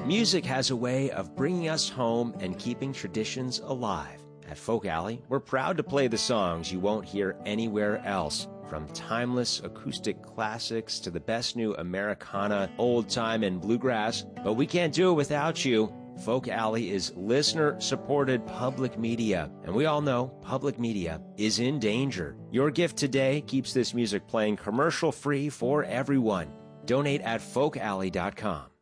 Music has a way of bringing us home and keeping traditions alive. At Folk Alley, we're proud to play the songs you won't hear anywhere else, from timeless acoustic classics to the best new Americana, old time, and bluegrass. But we can't do it without you. Folk Alley is listener-supported public media, and we all know public media is in danger. Your gift today keeps this music playing commercial-free for everyone. Donate at folkalley.com.